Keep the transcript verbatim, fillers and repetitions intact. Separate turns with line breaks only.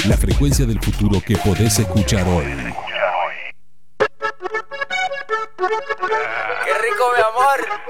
La frecuencia del futuro que podés escuchar hoy.
¡Qué rico, mi amor!